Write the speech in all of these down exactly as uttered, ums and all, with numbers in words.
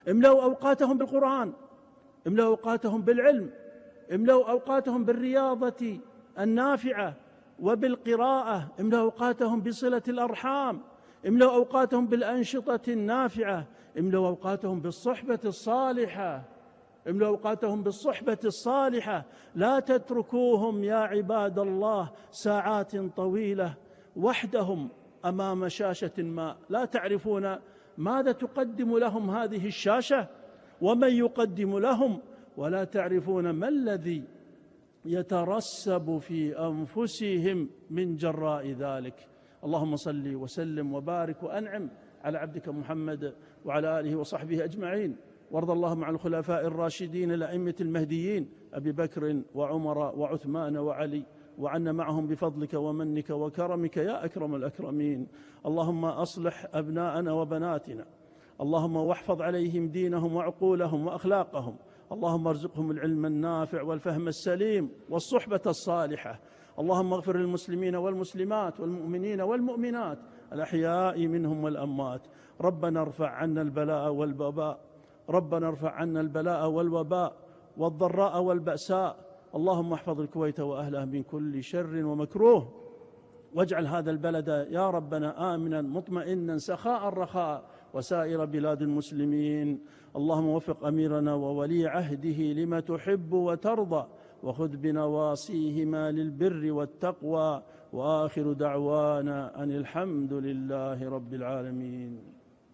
املأوا أوقاتهم بالقرآن، املأوا أوقاتهم بالعلم، املأوا أوقاتهم بالرياضة النافعة وبالقراءة، املأوا أوقاتهم بصلة الأرحام، املأوا أوقاتهم بالأنشطة النافعة، املأوا أوقاتهم بالصحبة الصالحة، املأوا أوقاتهم بالصحبة الصالحة. لا تتركوهم يا عباد الله ساعات طويلة وحدهم أمام شاشة ما، لا تعرفون ماذا تقدم لهم هذه الشاشة ومن يقدم لهم، ولا تعرفون ما الذي يترسب في أنفسهم من جراء ذلك. اللهم صل وسلم وبارك وأنعم على عبدك محمد وعلى آله وصحبه أجمعين، وارض اللهم عن الخلفاء الراشدين الأئمة المهديين أبي بكر وعمر وعثمان وعلي، وعنا معهم بفضلك ومنك وكرمك يا أكرم الأكرمين. اللهم أصلح أبناءنا وبناتنا، اللهم واحفظ عليهم دينهم وعقولهم وأخلاقهم، اللهم ارزقهم العلم النافع والفهم السليم والصحبة الصالحة. اللهم اغفر للمسلمين والمسلمات والمؤمنين والمؤمنات الأحياء منهم والأموات. ربنا ارفع عنا البلاء والوباء، ربنا ارفع عنا البلاء والوباء والضراء والبأساء. اللهم احفظ الكويت وأهلها من كل شر ومكروه، واجعل هذا البلد يا ربنا آمنا مطمئنا سخاء رخاء، وسائر بلاد المسلمين. اللهم وفق أميرنا وولي عهده لما تحب وترضى، وخذ بنواصيهما للبر والتقوى، وآخر دعوانا أن الحمد لله رب العالمين.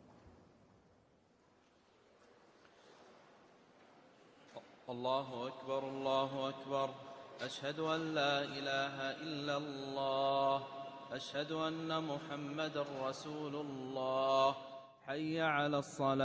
الله أكبر الله أكبر، أشهد أن لا إله إلا الله، أشهد أن محمدًا رسول الله. حي على الصلاة.